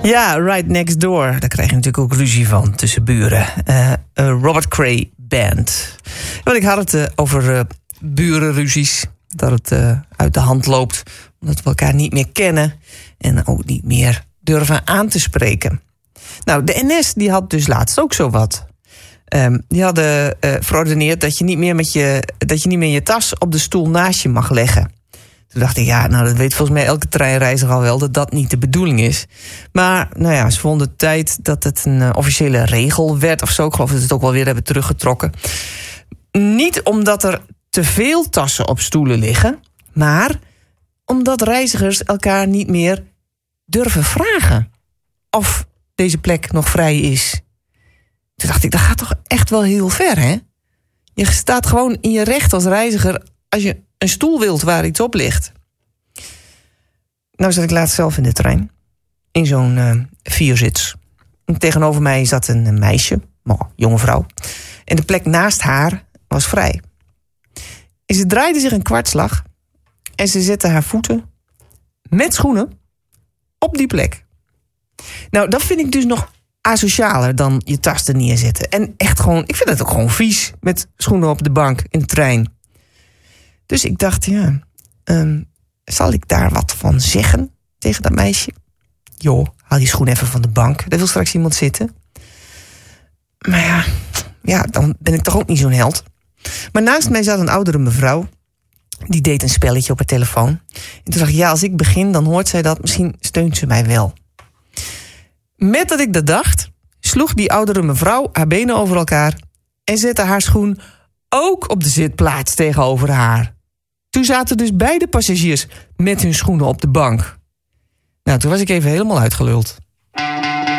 Ja, Right Next Door. Daar krijg je natuurlijk ook ruzie van tussen buren. Robert Cray Band. Want ik had het over burenruzies. Dat het uit de hand loopt. Omdat we elkaar niet meer kennen. En ook niet meer durven aan te spreken. Nou, de NS die had dus laatst ook zo wat. Die hadden verordeneerd dat je niet meer je tas op de stoel naast je mag leggen. Toen dacht ik, ja, nou dat weet volgens mij elke treinreiziger al wel dat dat niet de bedoeling is. Maar nou ja, ze vonden het tijd dat het een officiële regel werd of zo. Ik geloof dat ze het ook wel weer hebben teruggetrokken. Niet omdat er te veel tassen op stoelen liggen, maar omdat reizigers elkaar niet meer durven vragen of deze plek nog vrij is. Toen dacht ik, dat gaat toch echt wel heel ver, hè? Je staat gewoon in je recht als reiziger als je een stoel wilt waar iets op ligt. Nou zat ik laatst zelf in de trein. In zo'n vierzits. En tegenover mij zat een meisje, jonge vrouw. En de plek naast haar was vrij. En ze draaide zich een kwartslag. En ze zette haar voeten met schoenen op die plek. Nou, dat vind ik dus nog asocialer dan je tas er neerzetten. En echt gewoon, ik vind het ook gewoon vies met schoenen op de bank in de trein. Dus ik dacht, ja, zal ik daar wat van zeggen tegen dat meisje? Joh, haal die schoen even van de bank. Daar wil straks iemand zitten. Maar ja, dan ben ik toch ook niet zo'n held. Maar naast mij zat een oudere mevrouw. Die deed een spelletje op haar telefoon. En toen dacht ik, ja, als ik begin, dan hoort zij dat. Misschien steunt ze mij wel. Met dat ik dat dacht, sloeg die oudere mevrouw haar benen over elkaar en zette haar schoen ook op de zitplaats tegenover haar. Toen zaten dus beide passagiers met hun schoenen op de bank. Nou, toen was ik even helemaal uitgeluld.